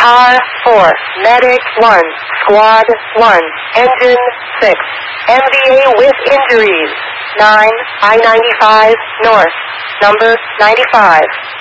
Car 4, Medic 1, Squad 1, Engine 6, MVA with injuries, 9, I-95 North, number 95.